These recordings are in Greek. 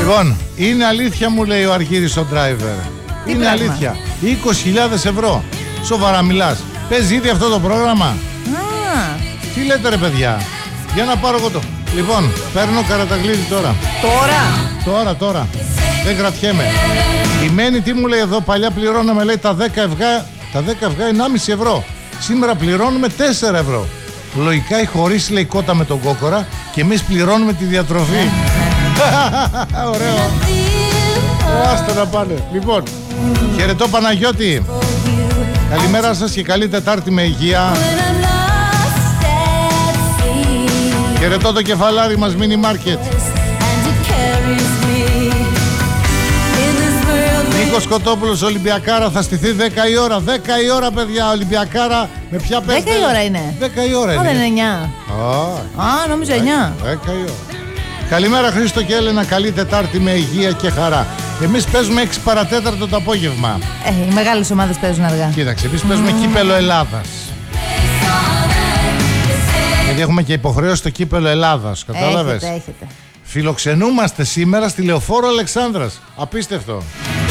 Λοιπόν, είναι αλήθεια, μου λέει ο Αργύρης ο driver. Είναι πράγμα? Αλήθεια. 20.000 ευρώ. Σοβαρά μιλάς? Παίζει ήδη αυτό το πρόγραμμα? Τι λέτε ρε παιδιά? Για να πάρω εγώ το. Λοιπόν, παίρνω Καραταγλίδη τώρα. Τώρα. Δεν κρατιέμαι. Η Μένη τι μου λέει εδώ? Παλιά πληρώναμε, λέει, τα 10 αυγά 1,5 ευρώ. Σήμερα πληρώνουμε 4 ευρώ. Λογικά έχει χωρίσει, λέει, κότα με τον κόκορα και εμείς πληρώνουμε τη διατροφή. Ωραίο. Άστα να πάνε. Λοιπόν, χαιρετώ Παναγιώτη. Καλημέρα σας και καλή Τετάρτη με υγεία. Χαιρετώ το κεφαλάρι μας Mini Market. Νίκος Κοτόπουλος, Ολυμπιακάρα θα στηθεί 10 η ώρα. 10 η ώρα, παιδιά, Ολυμπιακάρα. Με ποια παίρνετε? 10 η ώρα είναι. 10 η ώρα είναι. Δεν είναι 9. Νόμιζα 9. 10 η ώρα. Καλημέρα Χρήστο και Έλενα, καλή Τετάρτη με υγεία και χαρά. Εμείς παίζουμε 6 παρατέταρτο το απόγευμα. Οι μεγάλες ομάδες παίζουν αργά. Κοίταξε, εμείς παίζουμε κύπελο Ελλάδας. Γιατί έχουμε και υποχρέωση στο κύπελο Ελλάδας, κατάλαβες? Έχετε. Φιλοξενούμαστε σήμερα στη Λεωφόρο Αλεξάνδρας. Απίστευτο.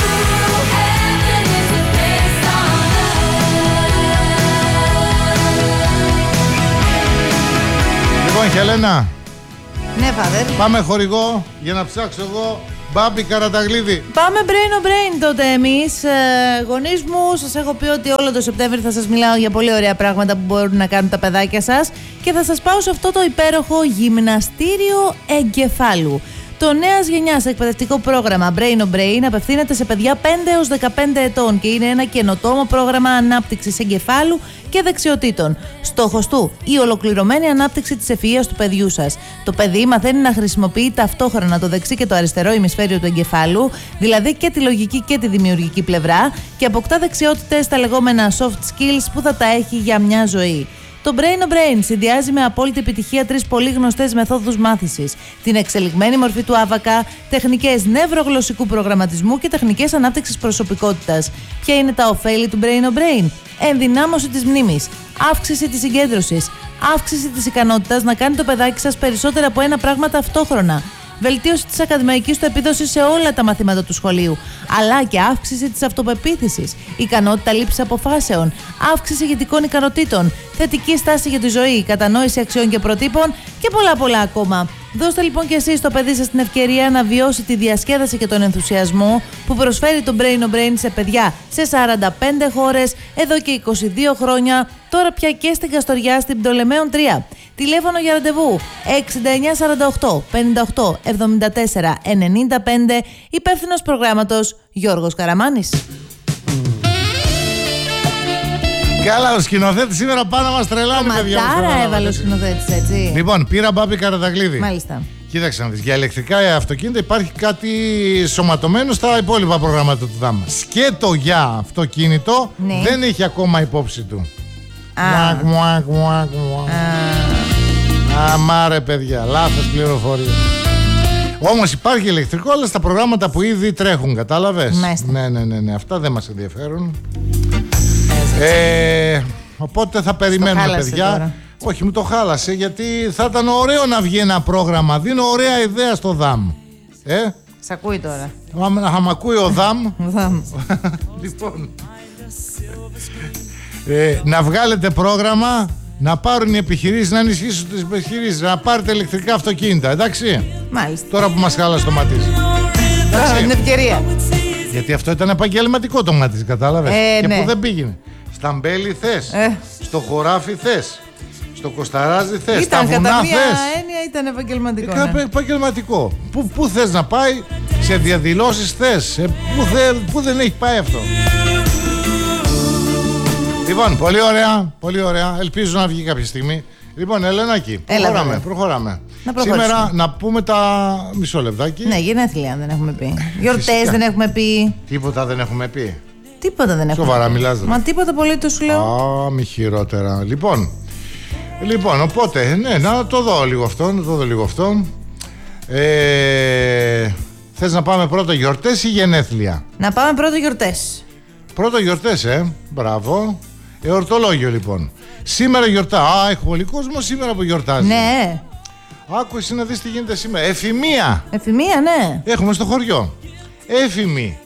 Λοιπόν, Χελένα. Ναι, Φάδερ. Πάμε χορηγό για να ψάξω εγώ Μπάμπη Καραταγλίδη. Πάμε brain on brain τότε εμείς. Γονείς μου, σας έχω πει ότι όλο το Σεπτέμβρη θα σας μιλάω για πολύ ωραία πράγματα που μπορούν να κάνουν τα παιδάκια σας και θα σας πάω σε αυτό το υπέροχο γυμναστήριο εγκεφάλου. Το νέας γενιάς εκπαιδευτικό πρόγραμμα Brain on Brain απευθύνεται σε παιδιά 5 έως 15 ετών και είναι ένα καινοτόμο πρόγραμμα ανάπτυξης εγκεφάλου και δεξιοτήτων. Στόχος του, η ολοκληρωμένη ανάπτυξη της ευφυΐας του παιδιού σας. Το παιδί μαθαίνει να χρησιμοποιεί ταυτόχρονα το δεξί και το αριστερό ημισφαίριο του εγκεφάλου, δηλαδή και τη λογική και τη δημιουργική πλευρά, και αποκτά δεξιότητες στα λεγόμενα soft skills που θα τα έχει για μια ζωή. Το Brain on Brain συνδυάζει με απόλυτη επιτυχία 3 πολύ γνωστές μεθόδους μάθησης: την εξελιγμένη μορφή του άβακα, τεχνικές νευρογλωσσικού προγραμματισμού και τεχνικές ανάπτυξης προσωπικότητας. Ποια είναι τα ωφέλη του Brain on Brain? Ενδυνάμωση της μνήμης, αύξηση της συγκέντρωσης, αύξηση της ικανότητας να κάνει το παιδάκι σας περισσότερα από ένα πράγμα ταυτόχρονα, βελτίωση της ακαδημαϊκής του επίδοσης σε όλα τα μαθήματα του σχολείου, αλλά και αύξηση της αυτοπεποίθησης, ικανότητα λήψης αποφάσεων, αύξηση ηγετικών ικανοτήτων, θετική στάση για τη ζωή, κατανόηση αξιών και προτύπων και πολλά ακόμα. Δώστε λοιπόν και εσείς στο παιδί σας την ευκαιρία να βιώσει τη διασκέδαση και τον ενθουσιασμό που προσφέρει το Brain on Brain σε παιδιά σε 45 χώρες εδώ και 22 χρόνια, τώρα πια και στην Καστοριά στην Πτολεμαίων 3. Τηλέφωνο για ραντεβού 6948 58 74 95, υπεύθυνος προγράμματος Γιώργος Καραμάνης. Καλά, ο σκηνοθέτης σήμερα πάνω να μας τρελάνει, παιδιά. Ματάρα έβαλε ο σκηνοθέτης, έτσι. Λοιπόν, πήρα Μπάμπη Καραταγλίδη. Μάλιστα. Κοίταξε να δεις, για ηλεκτρικά αυτοκίνητα υπάρχει κάτι σωματωμένο στα υπόλοιπα προγράμματα του ΔΑΜ. Σκέτο για αυτοκίνητο, ναι, δεν έχει ακόμα υπόψη του. Αμάρε παιδιά, λάθος πληροφορία. Όμως υπάρχει ηλεκτρικό, αλλά στα προγράμματα που ήδη τρέχουν, κατάλαβες? Ναι, αυτά δεν μας ενδιαφέρουν. Οπότε θα περιμένουμε, παιδιά. Τώρα. Όχι, μου το χάλασε, γιατί θα ήταν ωραίο να βγει ένα πρόγραμμα. Δίνω ωραία ιδέα στο ΔΑΜ. Σ' ακούει τώρα. Θα μ' ακούει ο ΔΑΜ. Λοιπόν, να βγάλετε πρόγραμμα, να πάρουν οι επιχειρήσεις, να ενισχύσουν τις επιχειρήσεις, να πάρετε ηλεκτρικά αυτοκίνητα, εντάξει? Μάλιστα. Τώρα που μας χάλασε το Ματίζ. Είναι ευκαιρία. Γιατί αυτό ήταν επαγγελματικό το Ματίζ, κατάλαβες? Και ναι. που δεν πήγαινε. Στα Μπέλη θες, στο χωράφι θες, στο Κοσταράζι θες, στα βουνά θες. Κατά μία έννοια ήταν επαγγελματικό. Επαγγελματικό. Πού θες να πάει, σε διαδηλώσεις θες, πού δεν έχει πάει αυτό. Λοιπόν, πολύ ωραία. Ελπίζω να βγει κάποια στιγμή. Λοιπόν, Ελενάκη, προχωράμε. Σήμερα να πούμε τα μισό λεπτάκι. Ναι, γενέθλια δεν έχουμε πει. Γιορτές δεν έχουμε πει. Τίποτα δεν έχουμε πει. Τίποτα δεν έχουμε. Σοβαρά μιλάς? Μα τίποτα πολύ το σου λέω. Μη χειρότερα. Λοιπόν, οπότε, ναι, να το δω λίγο αυτό. Θες να πάμε πρώτα γιορτές ή γενέθλια? Να πάμε πρώτα γιορτές. Πρώτα γιορτές, μπράβο. Εορτολόγιο λοιπόν. Σήμερα γιορτά. Έχει πολύ κόσμο σήμερα που γιορτάζει. Ναι. Άκου εσύ να δεις τι γίνεται σήμερα. Εφημεία. Εφημεία, ναι. Έχουμε στο χωριό. Έφημη.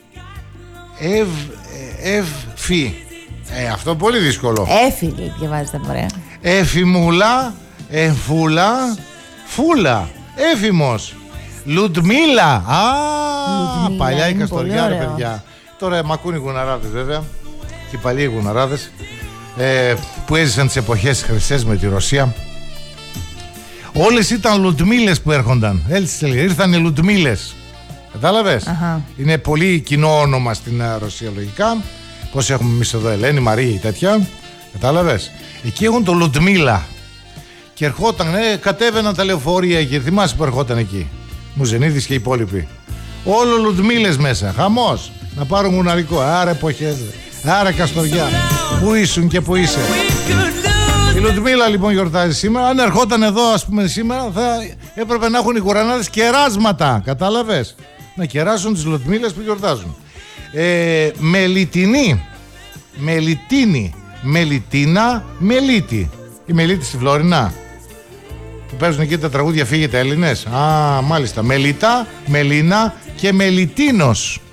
Ευφυ. Αυτό πολύ δύσκολο. Έφυλη, διαβάζετε ωραία. Εφημούλα. Εφούλα. Φούλα. Έφημος. Λουτμίλα. Παλιά η Καστοριά, ρε παιδιά. Τώρα μ' ακούν οι γουναράδες βέβαια. Και οι παλιοί γουναράδες που έζησαν τις εποχές χρυσές με τη Ρωσία. Όλες ήταν Λουτμίλες που έρχονταν. Έτσι ήρθαν οι Λουτμίλες. Κατάλαβες? Είναι πολύ κοινό όνομα στην Ρωσία λογικά. Πώς έχουμε εμείς εδώ, Ελένη, Μαρία, τέτοια. Κατάλαβες? Εκεί έχουν το Λουτμίλα. Και ερχόταν, κατέβαιναν τα λεωφορεία εκεί. Θυμάσαι που ερχόταν εκεί? Μουζενίδης και οι υπόλοιποι. Όλο Λουτμίλες μέσα. Χαμός. Να πάρουν γουναρικό. Άρα εποχές. Άρα Καστοριά. Πού ήσουν και πού είσαι? Η Λουτμίλα λοιπόν γιορτάζει σήμερα. Αν ερχόταν εδώ, ας πούμε, σήμερα, θα έπρεπε να έχουν οι γουρανάδες κεράσματα. Κατάλαβες? Να κεράσουν τις Λουτμίλες που γιορτάζουν. Μελιτινή. Μελιτίνη. Μελιτίνα. Μελίτη. Η Μελίτη στη Φλόρινα. Που παίζουν εκεί τα τραγούδια Φύγετε Έλληνες. Μάλιστα. Μελίτα, Μελίνα και Μελιτίνος.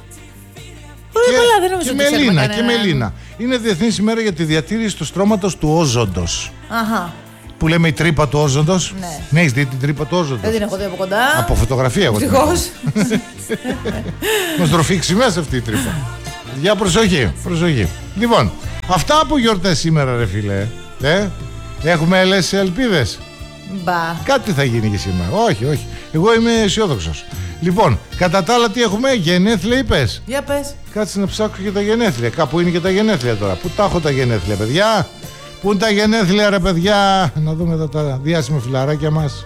Και Μελίνα και Μελίνα. Είναι Διεθνής ημέρα για τη διατήρηση του στρώματος του όζοντος. Που λέμε η τρύπα του όζοντος. Ναι, έχεις δει την τρύπα του όζοντος? Δεν την έχω δει από κοντά. Από φωτογραφία εγώ. Ευτυχώς. Μας τροφήξει μέσα αυτή η τρύπα. Για προσοχή, προσοχή. Λοιπόν, αυτά από γιορτές σήμερα ρε φίλε. Έχουμε άλλες ελπίδες? Μπα. Κάτι θα γίνει και σήμερα. Όχι, όχι. Εγώ είμαι αισιόδοξος. Λοιπόν, κατά τα άλλα τι έχουμε? Γενέθλια είπες? Για πες. Κάτσε να ψάξω και τα γενέθλια. Κάπου είναι και τα γενέθλια τώρα. Πού τα έχω τα γενέθλια, παιδιά? Πού είναι τα γενέθλια ρε παιδιά? Να δούμε εδώ τα διάσημα φιλαράκια μας.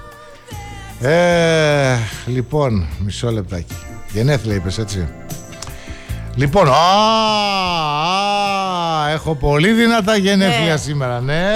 Λοιπόν, μισό λεπτάκι. Γενέθλια είπες, έτσι? Λοιπόν, έχω πολύ δυνατά γενέθλια σήμερα, ναι.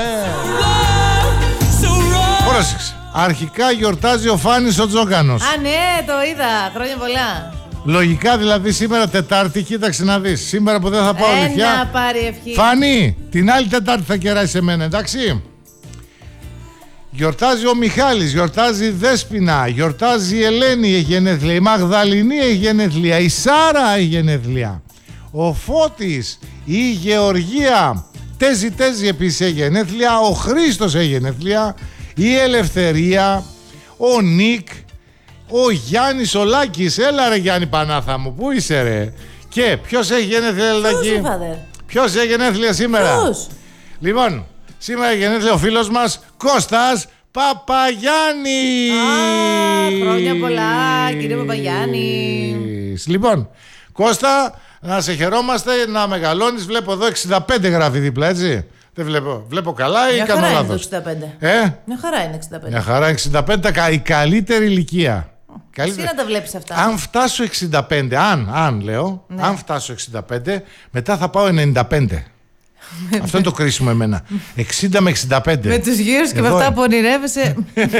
Πρόσεξε. Αρχικά γιορτάζει ο Φάνης ο Τζόκανος. Ναι, το είδα. Χρόνια πολλά. Λογικά δηλαδή σήμερα Τετάρτη, κοίταξε να δεις. Σήμερα που δεν θα πάω αλήθεια. Να πάρει ευχή. Φάνη, την άλλη Τετάρτη θα κεράσει εμένα, εντάξει? Γιορτάζει ο Μιχάλης, γιορτάζει η Δέσποινα, γιορτάζει η Ελένη, η γενέθλια, η Μαγδαληνή, η γενέθλια, η Σάρα, η γενέθλια, ο Φώτης, η Γεωργία, Τέζι επίσης έχει γενέθλια, ο Χρήστος έχει γενέθλια, η Ελευθερία, ο Νίκ, ο Γιάννης ο Λάκης. Έλα ρε Γιάννη Πανάθα μου, πού είσαι ρε? Και ποιος έχει γενέθλια, Ελδακή? Ποιος έχει γενέθλια σήμερα? Ποιος? Λοιπόν, σήμερα έχει γενέθλια ο φίλος μας Κώστας Παπαγιάννη. Χρόνια πολλά κύριε Παπαγιάννη. Λοιπόν, Κώστα, να σε χαιρόμαστε, να μεγαλώνεις. Βλέπω εδώ 65 γράφει δίπλα, έτσι? Δεν βλέπω καλά ή κάνω λάθος? Μια χαρά είναι 65. Μια χαρά είναι 65, η καλύτερη ηλικία. Εσύ να τα βλέπεις αυτά. Αν φτάσω 65, αν λέω, ναι. Αν φτάσω 65, μετά θα πάω 95. Αυτό είναι το κρίσιμο εμένα. 60 με 65. Με τους γύρους και με αυτά που ονειρεύεσαι.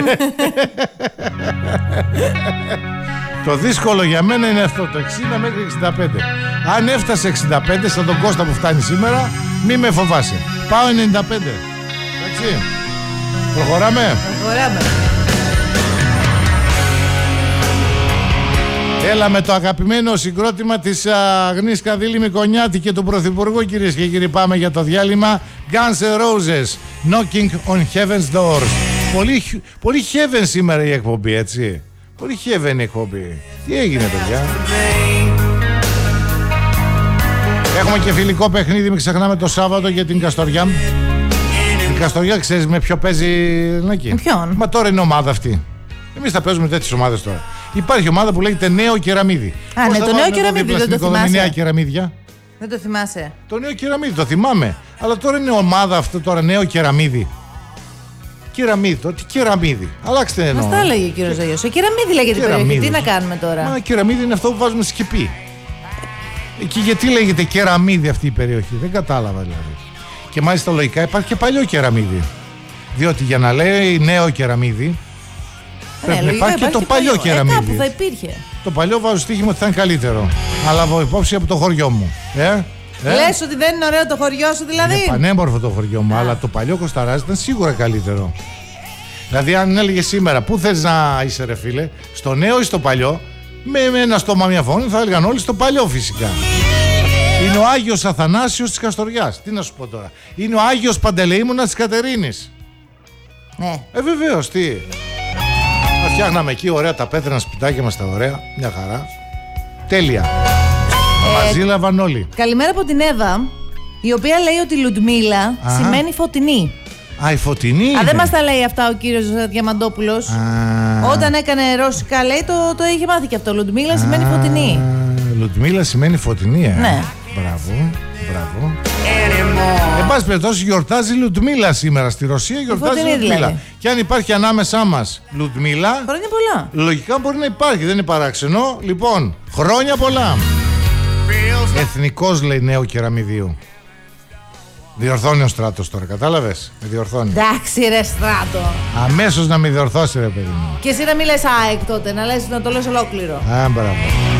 Το δύσκολο για μένα είναι αυτό, το 60 μέχρι 65. Αν έφτασε 65, σαν τον Κώστα που φτάνει σήμερα, μη με φοβάσαι. Πάω 95. Εντάξει. Προχωράμε. Έλα με το αγαπημένο συγκρότημα της Αγνής Καδίλη Μικονιάτη και του Πρωθυπουργού, κυρίες και κύριοι. Πάμε για το διάλειμμα. Guns N' Roses, Knocking on Heaven's Doors. Πολύ heaven σήμερα η εκπομπή, έτσι? Πολύ heaven η εκπομπή. Τι έγινε, παιδιά? Έχουμε και φιλικό παιχνίδι, μην ξεχνάμε, το Σάββατο για την Καστοριά. Η Καστοριά ξέρεις με ποιο παίζει, Νάκη? Με ποιον? Μα τώρα είναι ομάδα αυτή. Εμείς θα παίζουμε τέτοιες ομάδες τώρα. Υπάρχει ομάδα που λέγεται Νέο Κεραμίδι. Ναι, το Νέο Κεραμίδι, δεν το θυμάσαι? Κεραμίδια. Δεν το θυμάσαι? Το Νέο Κεραμίδι, το θυμάμαι. Αλλά τώρα είναι ομάδα αυτό τώρα, Νέο Κεραμίδι. Κεραμίδι, τι Κεραμίδι? Αλλάξτε εννοώ. Μας τα έλεγε ο κύριος Ζωγιός. Κεραμίδι λέγεται η περιοχή. Τι να κάνουμε τώρα? Μα Κεραμίδι είναι αυτό που βάζουμε σκεπή. Και γιατί λέγεται Κεραμίδι αυτή η περιοχή? Δεν κατάλαβα δηλαδή. Και μάλιστα λογικά υπάρχει και παλιό Κεραμίδι. Διότι για να λέει Νέο Κεραμίδι, πρέπει να υπάρχει και το παλιό Κεραμίδι. Κάπου θα υπήρχε. Το παλιό βάζω στοίχημα ότι θα είναι καλύτερο. Αλλά βάζω υπόψη από το χωριό μου. Λες ότι δεν είναι ωραίο το χωριό σου δηλαδή? Είναι πανέμορφο το χωριό μου, αλλά το παλιό Κοσταράζ ήταν σίγουρα καλύτερο. Δηλαδή, αν έλεγε σήμερα, πού θες να είσαι, ρε φίλε, στο νέο ή στο παλιό, με ένα στόμα, μια φωνή, θα έλεγαν όλοι στο παλιό φυσικά. Είναι ο Άγιος Αθανάσιος της Καστοριάς. Τι να σου πω τώρα. Είναι ο Άγιος Παντελεήμονας της Κατερίνης. Ναι. Βεβαίως, τι. Θα φτιάχναμε εκεί ωραία τα πέτρινα σπιτάκια μας τα ωραία. Μια χαρά. Τέλεια. Μαζίλαβαν όλοι. Καλημέρα από την Εύα, η οποία λέει ότι Λουντμίλα σημαίνει φωτεινή. Α, η φωτεινή. Δεν μας τα λέει αυτά ο κύριος Διαμαντόπουλος. Όταν έκανε ρώσικα, λέει, το είχε μάθει και αυτό. Λουντμίλα σημαίνει φωτεινή. Λουντμίλα σημαίνει φωτεινή, Ναι. Μπράβο, μπράβο. Εν πάση περιπτώσει, γιορτάζει Λουντμίλα σήμερα στη Ρωσία. Γιορτάζει Λουντμίλα. Δηλαδή. Και αν υπάρχει ανάμεσά μας Λουντμίλα, χρόνια πολλά. Λογικά μπορεί να υπάρχει, δεν είναι παράξενο. Λοιπόν, χρόνια πολλά. Εθνικός, λέει, νέο κεραμιδίου. Διορθώνει ο Στράτος τώρα, κατάλαβες. Με διορθώνει. Εντάξει, ρε Στράτο. Αμέσως να με διορθώσει, ρε παιδί μου. Και εσύ να μην λες ΑΕΚ τότε, να το λες ολόκληρο. Α, μπράβο.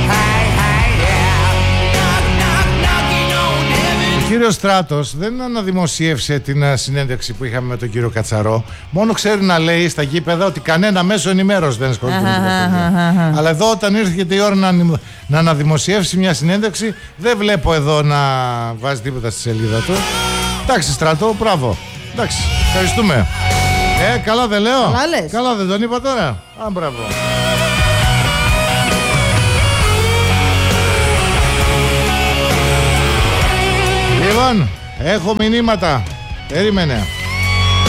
Ο κύριος Στράτος δεν αναδημοσίευσε την συνέντευξη που είχαμε με τον κύριο Κατσαρό. Μόνο ξέρει να λέει στα γήπεδα ότι κανένα μέσο ενημέρωση δεν ασχολείται με την παιδιά. Αλλά εδώ, όταν ήρθε και η ώρα να αναδημοσιεύσει μια συνέντευξη, δεν βλέπω εδώ να βάζει τίποτα στη σελίδα του. Εντάξει, Στράτο, μπράβο. Εντάξει, ευχαριστούμε. Καλά δεν λέω. Καλά λες. Καλά δεν τον είπα τώρα. Α, μπράβο. Λοιπόν, έχω μηνύματα. Περίμενε.